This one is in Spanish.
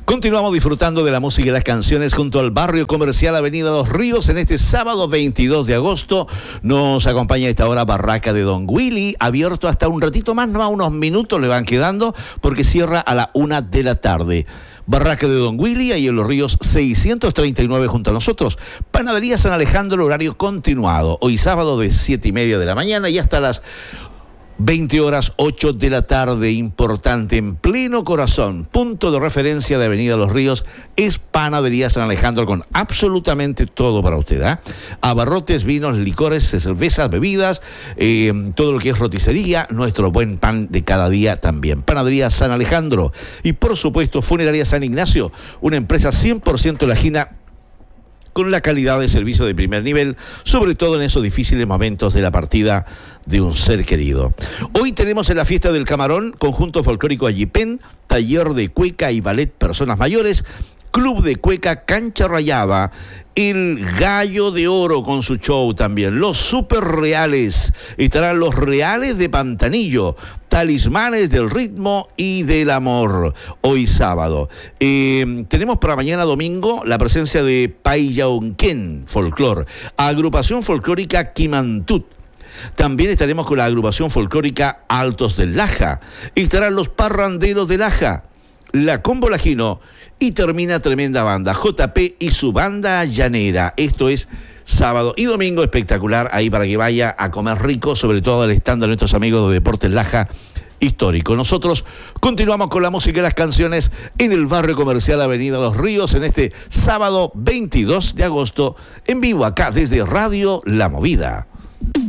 Continuamos disfrutando de la música y las canciones junto al barrio comercial Avenida Los Ríos. En este sábado 22 de agosto nos acompaña a esta hora Barraca de Don Willy, abierto hasta un ratito más, no, unos minutos le van quedando porque cierra a la 1 de la tarde. Barraca de Don Willy, ahí en Los Ríos 639 junto a nosotros. Panadería San Alejandro, horario continuado. Hoy sábado de 7:30 de la mañana y hasta las 20 horas 8 de la tarde, importante, en pleno corazón, punto de referencia de Avenida Los Ríos, es Panadería San Alejandro con absolutamente todo para usted, ¿eh? Abarrotes, vinos, licores, cervezas, bebidas, todo lo que es roticería, nuestro buen pan de cada día también. Panadería San Alejandro y por supuesto Funeraria San Ignacio, una empresa 100% lajina con la calidad de servicio de primer nivel, sobre todo en esos difíciles momentos de la partida de un ser querido. Hoy tenemos en la fiesta del Camarón, conjunto folclórico Ayipén, taller de cueca y ballet personas mayores, club de cueca Cancha Rayada, el Gallo de Oro con su show también, los Super Reales, estarán los Reales de Pantanillo, Talismanes del Ritmo y del Amor, hoy sábado. Tenemos para mañana domingo la presencia de Payaunquén Folclor, agrupación folclórica Quimantut. También estaremos con la agrupación folclórica Altos del Laja, estarán los Parranderos de Laja, la Combo Lajino, y termina tremenda banda, JP y su banda llanera. Esto es sábado y domingo espectacular, ahí para que vaya a comer rico, sobre todo al stand de nuestros amigos de Deportes Laja Histórico. Nosotros continuamos con la música y las canciones en el barrio comercial Avenida Los Ríos en este sábado 22 de agosto, en vivo acá desde Radio La Movida.